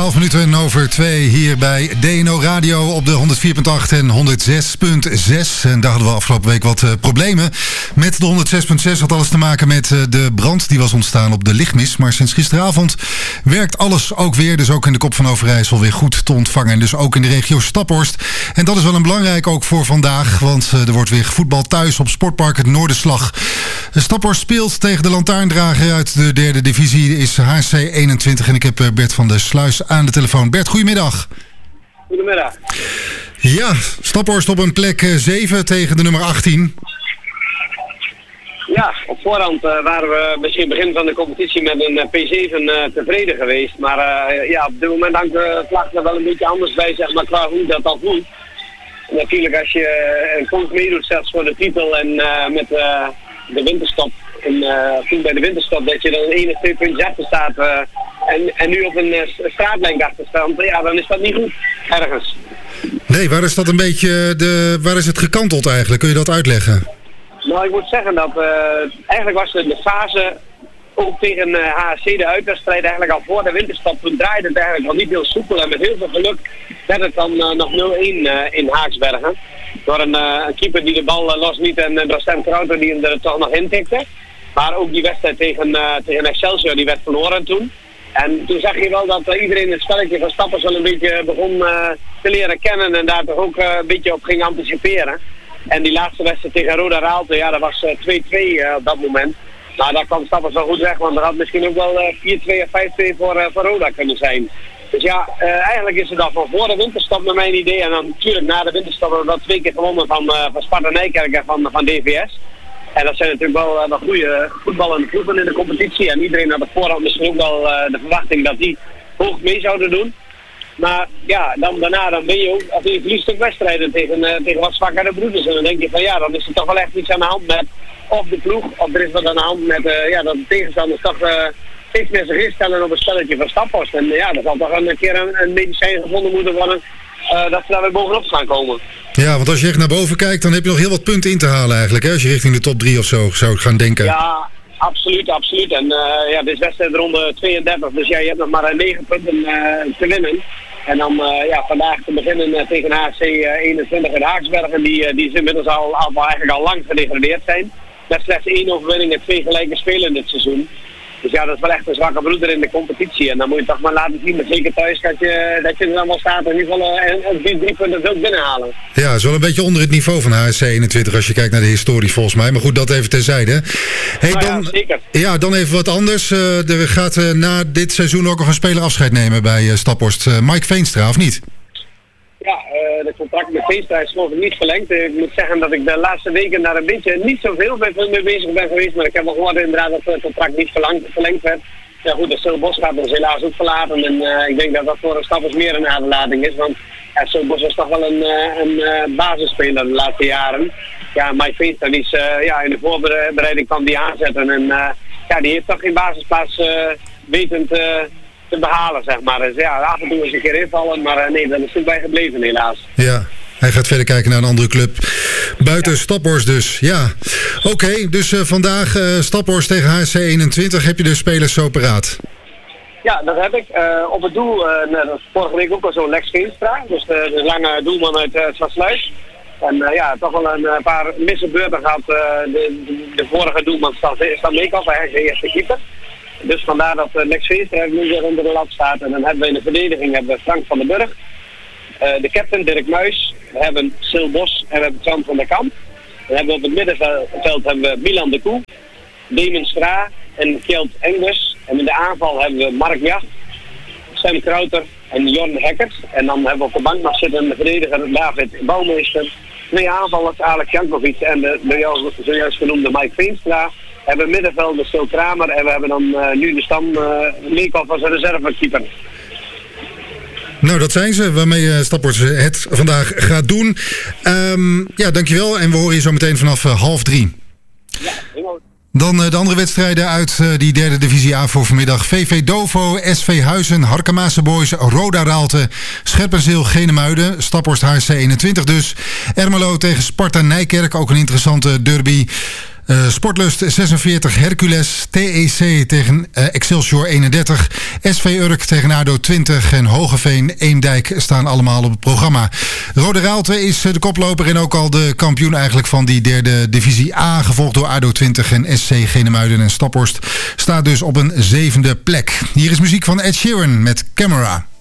11 minuten over 2 hier bij DNO Radio op de 104.8 en 106.6. En daar hadden we afgelopen week wat problemen met de 106.6. Had alles te maken met de brand die was ontstaan op de lichtmis. Maar sinds gisteravond werkt alles ook weer. Dus ook in de Kop van Overijssel weer goed te ontvangen. En dus ook in de regio Staphorst. En dat is wel een belangrijk ook voor vandaag. Want er wordt weer gevoetbald thuis op Sportpark het Noorderslag. Staphorst speelt tegen de lantaarndrager uit de derde divisie. Is HC 21 en ik heb Bert van der Sluis aan de telefoon. Bert, goedemiddag. Goedemiddag. Ja, Staphorst op een plek 7 tegen de nummer 18. Ja, op voorhand waren we misschien begin van de competitie met een P7 tevreden geweest. Maar op dit moment hangt de vlag er wel een beetje anders bij, zeg maar, qua hoe dat al voelt. En natuurlijk als je een punt meedoet zelfs voor de titel en met de winterstop. En toen bij de winterstop dat je dan 1 of 2 puntjes achter staat en nu op een straatlijn achter staat, ja, dan is dat niet goed ergens. Nee, waar is dat een beetje, waar is het gekanteld eigenlijk? Kun je dat uitleggen? Nou, ik moet zeggen dat eigenlijk was de fase ook tegen HSC de uitwedstrijd eigenlijk al voor de winterstop. Toen draaide het eigenlijk al niet heel soepel en met heel veel geluk werd het dan nog 0-1 in Haaksbergen. Door een keeper die de bal losliet en Brastem Krauter die hem er toch nog in tikte. Maar ook die wedstrijd tegen Excelsior die werd verloren toen. En toen zag je wel dat iedereen het spelletje van Staphorst wel een beetje begon te leren kennen en daar toch ook een beetje op ging anticiperen. En die laatste wedstrijd tegen Roda Raalte, ja, dat was 2-2 op dat moment. Maar daar kwam Staphorst wel goed weg, want er had misschien ook wel 4-2 of 5-2 voor Roda kunnen zijn. Dus ja, eigenlijk is het al van voor de winterstop naar mijn idee. En dan natuurlijk na de winterstop hebben we wel 2 keer gewonnen van Sparta Nijkerk en van DVS. En dat zijn natuurlijk wel goede voetballende ploegen in de competitie. En iedereen had op voorhand misschien ook wel de verwachting dat die hoog mee zouden doen. Maar ja, dan ben je ook, als je verliest ook wedstrijden tegen wat zwakkere broeders. En dan denk je van ja, dan is er toch wel echt iets aan de hand met of de ploeg, of er is wat aan de hand met dat de tegenstanders toch steeds meer zich instellen op een spelletje van Staphorst. En ja, er zal toch een keer een medicijn gevonden moeten worden dat ze daar weer bovenop gaan komen. Ja, want als je echt naar boven kijkt, dan heb je nog heel wat punten in te halen eigenlijk, hè? Als je richting de top 3 of zo zou gaan denken. Ja, absoluut. En dit is wedstrijd ronde 32, dus ja, je hebt nog maar 9 punten te winnen. En dan vandaag te beginnen tegen HC 21 in Haaksbergen, die inmiddels eigenlijk al lang gedegradeerd zijn. Met slechts 1 overwinning en 2 gelijke spelen in dit seizoen. Dus ja, dat is wel echt een zwakke broeder in de competitie. En dan moet je toch maar laten zien, maar zeker thuis, dat je er dan wel staat en in ieder geval 3 punten ook binnenhalen. Ja, is wel een beetje onder het niveau van HSC 21 als je kijkt naar de historie volgens mij. Maar goed, dat even terzijde. Hey, zeker. Ja, dan even wat anders. Er gaat na dit seizoen ook nog een speler afscheid nemen bij Staphorst. Mike Veenstra, of niet? Ja, de contract met Veenstra is gewoon niet verlengd. Ik moet zeggen dat ik de laatste weken daar een beetje niet zoveel mee bezig ben geweest. Maar ik heb wel gehoord inderdaad dat het contract niet verlengd werd. Ja goed, de Sil Bos gaat ons helaas ook verlaten. En ik denk dat dat voor Staphorst meer een aderlating is. Want Sil Bos was toch wel een basisspeler de laatste jaren. Ja, Mike Veenstra die is in de voorbereiding kwam die aanzetten. En die heeft toch geen basisplaats wetend te behalen, zeg maar. Dus ja, af en toe is een keer invallen, maar nee, dat is niet bij gebleven helaas. Ja, hij gaat verder kijken naar een andere club. Buiten Staphorst dus, ja. Oké, dus vandaag Staphorst tegen HSC 21. Heb je de spelers zo paraat? Ja, dat heb ik. Op het doel, dat was vorige week ook al zo Lex Veenstra. Dus de lange doelman uit Zwaasluis. En toch wel een paar misbeurten gehad. De vorige doelman Stan Meekhoff, eigenlijk de eerste keeper. Dus vandaar dat Lex Veenstra nu weer onder de lat staat. En dan hebben we in de verdediging Frank van den Burg. De captain Dirk Muis. We hebben Sil Bos en we hebben Tran van der Kamp. Dan hebben we op het middenveld hebben we Milan de Koe, Damon Stra en Kjeld Engels. En in de aanval hebben we Mark Jacht, Sam Krauter en Jorn Hekkert. En dan hebben we op de bank nog zitten de verdediger David Bouwmeester. 2 aanvallers, Alex Jankovic en de zojuist genoemde Mike Veenstra. We hebben middenveld de Stil Kramer en we hebben dan nu de Stam Meekhoff als reservekeeper. Nou, dat zijn ze, waarmee Staphorst het vandaag gaat doen. Dankjewel en we horen je zo meteen vanaf 2:30. Ja, helemaal. Dan de andere wedstrijden uit die derde divisie A voor vanmiddag. VV Dovo, SV Huizen, Harkemaase Boys, Roda Raalte, Scherpenzeel, Genemuiden, Staphorst HSC 21 dus. Ermelo tegen Sparta Nijkerk, ook een interessante derby. Sportlust 46, Hercules, TEC tegen Excelsior 31, SV Urk tegen ADO 20 en Hogeveen Eemdijk staan allemaal op het programma. Rode Raalte is de koploper en ook al de kampioen eigenlijk van die derde divisie A, gevolgd door ADO 20 en SC Genemuiden en Staphorst, staat dus op een 7e plek. Hier is muziek van Ed Sheeran met Camera.